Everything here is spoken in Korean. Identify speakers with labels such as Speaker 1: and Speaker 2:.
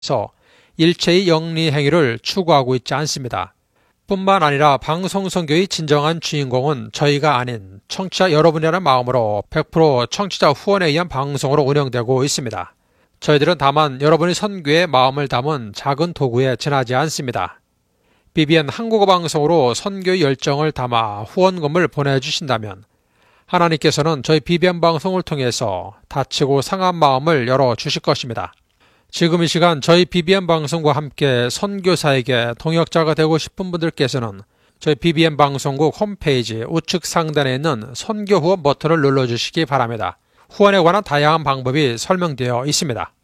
Speaker 1: 일체의 영리 행위를 추구하고 있지 않습니다. 뿐만 아니라 방송선교의 진정한 주인공은 저희가 아닌 청취자 여러분이라는 마음으로 100% 청취자 후원에 의한 방송으로 운영되고 있습니다. 저희들은 다만 여러분의 선교에 마음을 담은 작은 도구에 지나지 않습니다. BBN 한국어 방송으로 선교의 열정을 담아 후원금을 보내주신다면 하나님께서는 저희 BBN 방송을 통해서 다치고 상한 마음을 열어주실 것입니다. 지금 이 시간 저희 BBN 방송과 함께 선교사에게 동역자가 되고 싶은 분들께서는 저희 BBN 방송국 홈페이지 우측 상단에 있는 선교 후원 버튼을 눌러주시기 바랍니다. 후원에 관한 다양한 방법이 설명되어 있습니다.